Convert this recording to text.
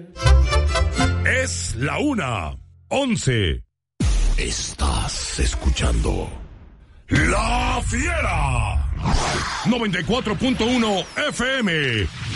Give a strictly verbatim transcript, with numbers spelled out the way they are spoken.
Es la una, once. Estás escuchando La Fiera. noventa y cuatro punto uno F M.